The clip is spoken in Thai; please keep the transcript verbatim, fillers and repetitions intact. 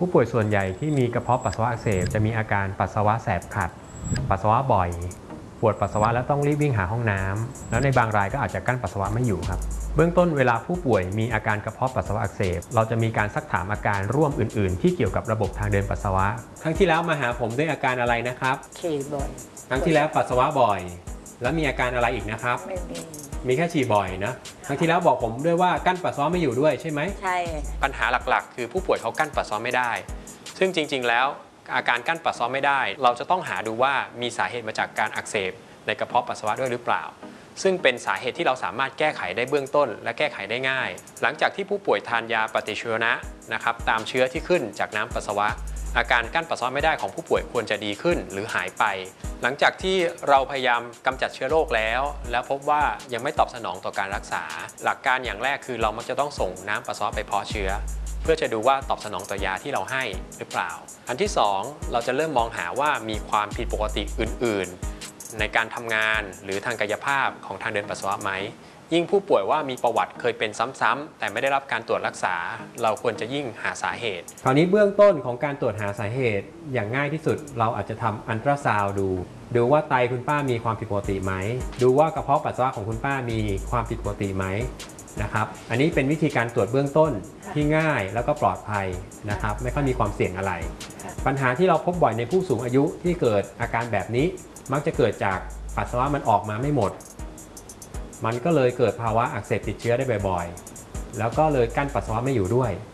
ผู้ป่วยส่วนใหญ่ที่มีกระเพาะปัสสาวะอักเสบจะมีอาการปัสสาวะแสบขัดปัสสาวะบ่อยปวดปัสสาวะและต้องรีบวิ่งหาห้องน้ำแล้วในบางรายก็อาจจะกั้นปัสสาวะไม่อยู่ครับเบื้องต้นเวลาผู้ป่วยมีอาการกระเพาะปัสสาวะอักเสบเราจะมีการซักถามอาการร่วมอื่นๆที่เกี่ยวกับระบบทางเดินปัสสาวะครั้งที่แล้วมาหาผมด้วยอาการอะไรนะครับฉี่บ่อยครั้งที่แล้วปัสสาวะบ่อยแล้วมีอาการอะไรอีกนะครับไม่มีมีแค่ฉี่บ่อยนะครั้งที่แล้วบอกผมด้วยว่ากั้นปัสสาวะไม่อยู่ด้วยใช่ไหมใช่ปัญหาหลักๆคือผู้ป่วยเขากั้นปัสสาวะไม่ได้ซึ่งจริงๆแล้วอาการกั้นปัสสาวะไม่ได้เราจะต้องหาดูว่ามีสาเหตุมาจากการอักเสบในกระเพาะปัสสาวะด้วยหรือเปล่าซึ่งเป็นสาเหตุที่เราสามารถแก้ไขได้เบื้องต้นและแก้ไขได้ง่ายหลังจากที่ผู้ป่วยทานยาปฏิชีวนะนะครับตามเชื้อที่ขึ้นจากน้ำปัสสาวะอาการกั้นปัสสาวะไม่ได้ของผู้ป่วยควรจะดีขึ้นหรือหายไปหลังจากที่เราพยายามกำจัดเชื้อโรคแล้วแล้วพบว่ายังไม่ตอบสนองต่อการรักษาหลักการอย่างแรกคือเรามักจะต้องส่งน้ำปัสสาวะไปเพาะเชื้อเพื่อจะดูว่าตอบสนองต่อยาที่เราให้หรือเปล่าอันที่สองเราจะเริ่มมองหาว่ามีความผิดปกติอื่นๆในการทำงานหรือทางกายภาพของทางเดินปัสสาวะไหมยิ่งผู้ป่วยว่ามีประวัติเคยเป็นซ้ำๆแต่ไม่ได้รับการตรวจรักษาเราควรจะยิ่งหาสาเหตุคราวนี้เบื้องต้นของการตรวจหาสาเหตุอย่างง่ายที่สุดเราอาจจะทำอัลตราซาวด์ดูดูว่าไตคุณป้ามีความผิดปกติไหมดูว่ากระเพาะปัสสาวะของคุณป้ามีความผิดปกติไหมนะครับอันนี้เป็นวิธีการตรวจเบื้องต้นที่ง่ายแล้วก็ปลอดภัยนะครับไม่ค่อยมีความเสี่ยงอะไรปัญหาที่เราพบบ่อยในผู้สูงอายุที่เกิดอาการแบบนี้มักจะเกิดจากปัสสาวะมันออกมาไม่หมดมันก็เลยเกิดภาวะอักเสบติดเชื้อได้บ่อยๆแล้วก็เลยกั้นปัสสาวะไม่อยู่ด้วย